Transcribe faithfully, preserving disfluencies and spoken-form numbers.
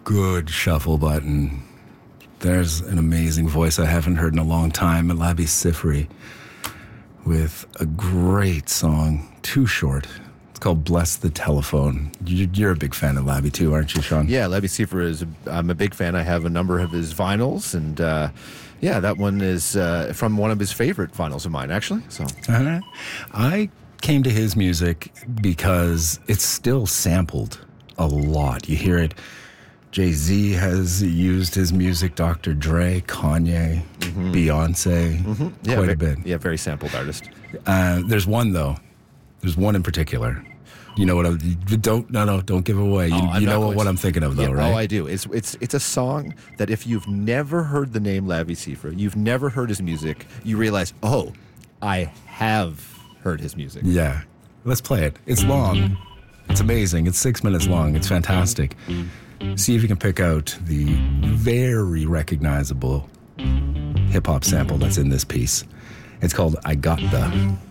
good shuffle button. There's an amazing voice I haven't heard in a long time, Labi Siffre, with a great song, Too Short. It's called Bless the Telephone. You're a big fan of Labi too, aren't you, Sean? Yeah, Labi Siffre is, a, I'm a big fan. I have a number of his vinyls, and uh, yeah, that one is uh, from one of his favorite vinyls of mine, actually. So uh, I came to his music because it's still sampled a lot. You hear it. Jay-Z has used his music, Doctor Dre, Kanye, mm-hmm. Beyonce, mm-hmm. yeah, quite very, a bit. Yeah, very sampled artist. Uh, there's one, though. There's one in particular. You know what I don't no no don't give away. You, oh, you know what, what I'm thinking of, though, yeah, right? Oh, I do. It's it's it's a song that if you've never heard the name Labi Siffre, you've never heard his music, you realize, oh, I have heard his music. Yeah. Let's play it. It's long. It's amazing. It's six minutes long. It's fantastic. See if you can pick out the very recognizable hip-hop sample that's in this piece. It's called I Got The.